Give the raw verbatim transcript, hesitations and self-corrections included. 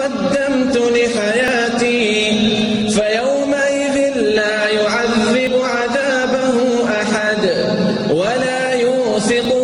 قدمت لحياتي، فيومئذ لا يعذب عذابه أحد ولا يوثق